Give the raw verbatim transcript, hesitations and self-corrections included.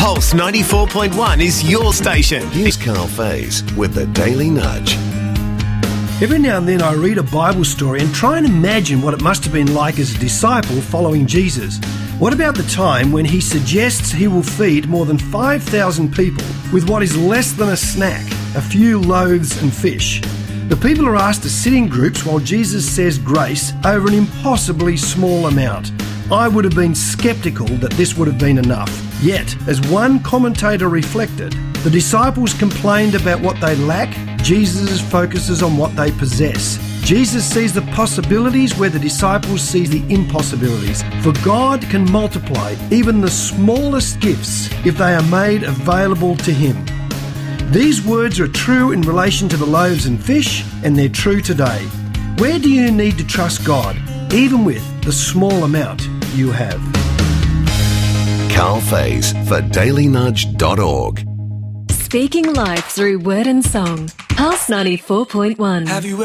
Pulse ninety-four point one is your station. Here's Carl Faze with the Daily Nudge. Every now and then I read a Bible story and try and imagine what it must have been like as a disciple following Jesus. What about the time when he suggests he will feed more than five thousand people with what is less than a snack, a few loaves and fish? The people are asked to sit in groups while Jesus says grace over an impossibly small amount. I would have been sceptical that this would have been enough. Yet, as one commentator reflected, the disciples complained about what they lack. Jesus focuses on what they possess. Jesus sees the possibilities where the disciples see the impossibilities. For God can multiply even the smallest gifts if they are made available to him. These words are true in relation to the loaves and fish, and they're true today. Where do you need to trust God, even with the small amount you have? Carl Faze for daily nudge dot org. Speaking life through word and song. Pulse ninety-four point one. Have you